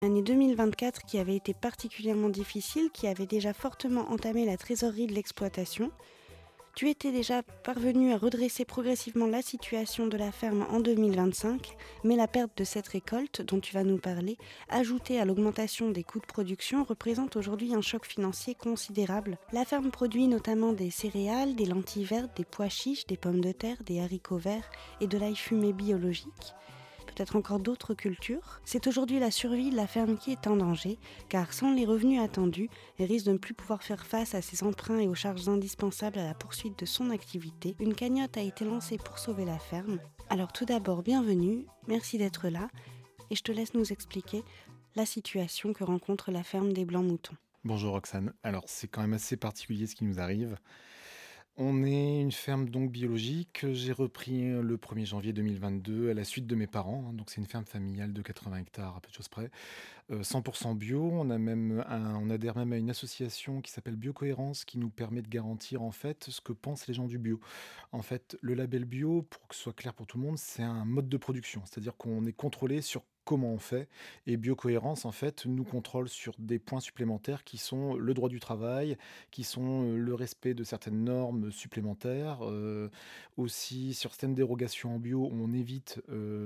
L'année 2024 qui avait été particulièrement difficile, qui avait déjà fortement entamé la trésorerie de l'exploitation. Tu étais déjà parvenu à redresser progressivement la situation de la ferme en 2025, mais la perte de cette récolte, dont tu vas nous parler, ajoutée à l'augmentation des coûts de production, représente aujourd'hui un choc financier considérable. La ferme produit notamment des céréales, des lentilles vertes, des pois chiches, des pommes de terre, des haricots verts et de l'ail fumé biologique. Peut-être encore d'autres cultures. C'est aujourd'hui la survie de la ferme qui est en danger, car sans les revenus attendus, elle risque de ne plus pouvoir faire face à ses emprunts et aux charges indispensables à la poursuite de son activité. Une cagnotte a été lancée pour sauver la ferme. Alors tout d'abord, bienvenue, merci d'être là, et je te laisse nous expliquer la situation que rencontre la ferme des Blancs-Moutons. Bonjour Roxane. Alors c'est quand même assez particulier ce qui nous arrive. On est une ferme donc biologique que j'ai repris le 1er janvier 2022 à la suite de mes parents, hein. Donc c'est une ferme familiale de 80 hectares à peu de choses près. 100% bio. On adhère même à une association qui s'appelle Biocohérence qui nous permet de garantir en fait ce que pensent les gens du bio. En fait, le label bio, pour que ce soit clair pour tout le monde, c'est un mode de production. C'est-à-dire qu'on est contrôlé sur comment on fait. Et Biocohérence, en fait, nous contrôle sur des points supplémentaires qui sont le droit du travail, qui sont le respect de certaines normes supplémentaires. Aussi, sur certaines dérogations en bio, on évite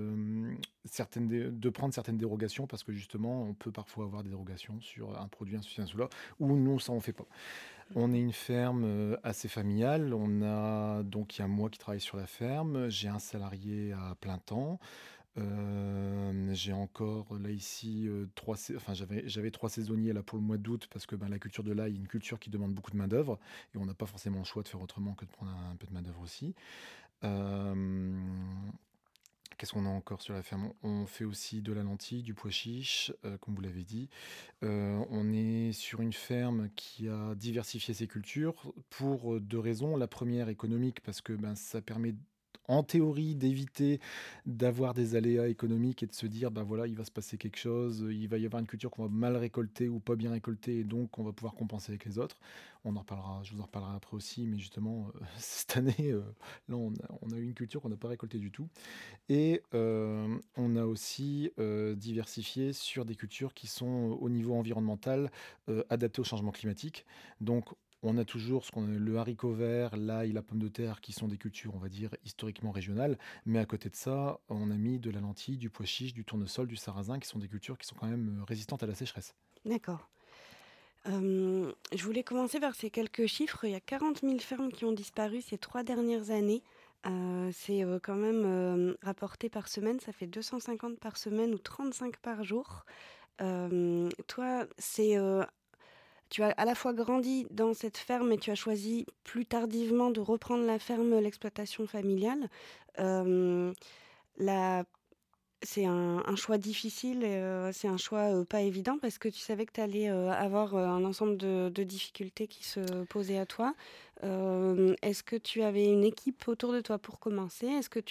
de prendre certaines dérogations parce que justement, on peut parfois avoir des dérogations sur un produit, un ceci, un cela, ou non, ça, on fait pas. On est une ferme assez familiale. Il y a moi qui travaille sur la ferme. J'ai un salarié à plein temps. J'ai encore là ici j'avais 3 saisonniers là pour le mois d'août parce que la culture de l'ail est une culture qui demande beaucoup de main d'œuvre et on n'a pas forcément le choix de faire autrement que de prendre un peu de main d'œuvre aussi. Euh, Qu'est-ce qu'on a encore sur la ferme? On fait aussi de la lentille, du pois chiche, comme vous l'avez dit. On est sur une ferme qui a diversifié ses cultures pour 2 raisons. La première économique parce que, ça permet en théorie d'éviter d'avoir des aléas économiques et de se dire: «Bah, voilà, il va se passer quelque chose, il va y avoir une culture qu'on va mal récolter ou pas bien récolter et donc on va pouvoir compenser avec les autres». Je vous en reparlerai après aussi, mais justement, cette année, là on a eu une culture qu'on n'a pas récoltée du tout. Et on a aussi diversifié sur des cultures qui sont au niveau environnemental adaptées au changement climatique. Donc on a toujours le haricot vert, l'ail, la pomme de terre, qui sont des cultures, on va dire, historiquement régionales. Mais à côté de ça, on a mis de la lentille, du pois chiche, du tournesol, du sarrasin, qui sont des cultures qui sont quand même résistantes à la sécheresse. D'accord. Je voulais commencer par ces quelques chiffres. Il y a 40 000 fermes qui ont disparu ces 3 dernières années. C'est quand même rapporté par semaine, ça fait 250 par semaine ou 35 par jour. Toi, tu as à la fois grandi dans cette ferme et tu as choisi plus tardivement de reprendre la ferme, l'exploitation familiale. Euh, la C'est un choix difficile et c'est un choix, pas évident parce que tu savais que tu allais, avoir, un ensemble de difficultés qui se posaient à toi. Est-ce que tu avais une équipe autour de toi pour commencer? Est-ce que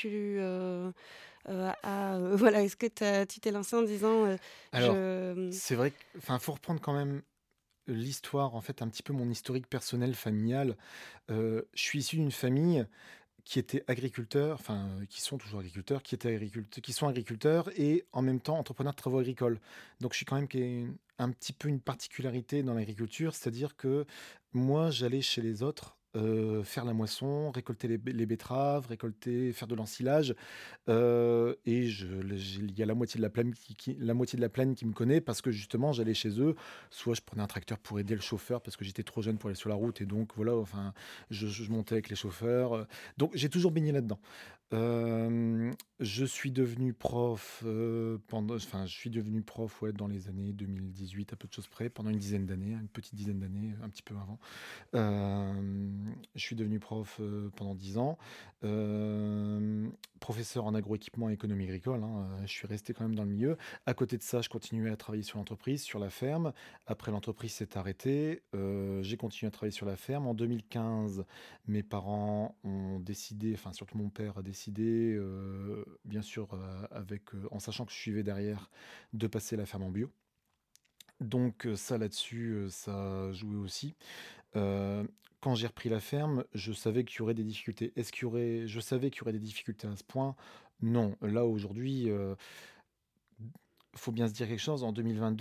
voilà, est-ce que tu t'es lancé en disant, Alors, «Je» c'est vrai que, enfin, faut reprendre quand même l'histoire, en fait, un petit peu mon historique personnel, familial. Je suis issu d'une famille qui étaient agriculteurs, enfin, qui sont toujours agriculteurs, qui sont agriculteurs et en même temps entrepreneurs de travaux agricoles. Donc je suis quand même qui est un petit peu une particularité dans l'agriculture, c'est-à-dire que moi, j'allais chez les autres, faire la moisson, récolter les betteraves, faire de l'ensilage. Et il y a la moitié de la plaine qui me connaît parce que justement j'allais chez eux, soit je prenais un tracteur pour aider le chauffeur parce que j'étais trop jeune pour aller sur la route et donc voilà, enfin, je montais avec les chauffeurs. Donc j'ai toujours baigné là-dedans. Je suis devenu prof je suis devenu prof ouais, dans les années 2018 à peu de choses près, pendant une dizaine d'années, une petite dizaine d'années, un petit peu avant. Je suis devenu prof pendant 10 ans. Euh, Professeur en agroéquipement et économie agricole, hein, je suis resté quand même dans le milieu. À côté de ça, je continuais à travailler sur l'entreprise, sur la ferme. Après, l'entreprise s'est arrêtée. J'ai continué à travailler sur la ferme. En 2015, mes parents ont décidé, enfin surtout mon père a décidé, bien sûr en sachant que je suivais derrière, de passer la ferme en bio. Donc ça là-dessus, ça a joué aussi. Heu, Quand j'ai repris la ferme, je savais qu'il y aurait des difficultés. Je savais qu'il y aurait des difficultés à ce point? Non. Là, aujourd'hui, faut bien se dire quelque chose, en 2022